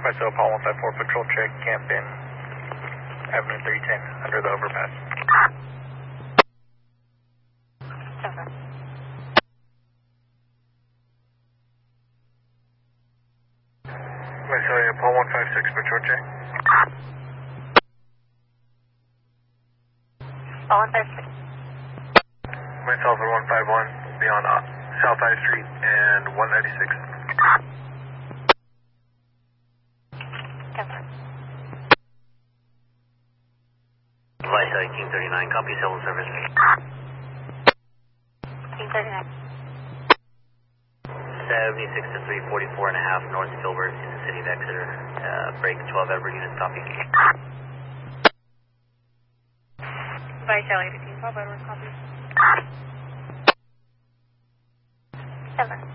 Myself, Paul 154, patrol check, Camden, Avenue 310, under the overpass. Myself, Paul 156, patrol check. Paul 156. Myself at 151, beyond South High Street and 196. Device 1839, copy civil service. 1839. 76 to 344 and a half North Gilbert in the city of Exeter. Break 12 Edward units, copy. Device 1812, Edward, copy. 7.